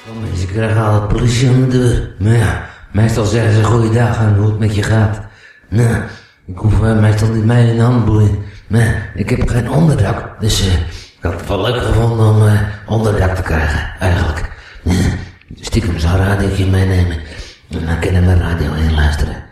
Mensen krijgen al de politie aan de deur. Maar ja, meestal zeggen ze goeiedag en hoe het met je gaat. Nou, ik hoef meestal niet mij in de hand boeien. Maar ik heb geen onderdak, dus ik had het wel leuk gevonden om onderdak te krijgen, eigenlijk. Stiekem zo'n radiootje meenemen. En dan kunnen we radio in luisteren.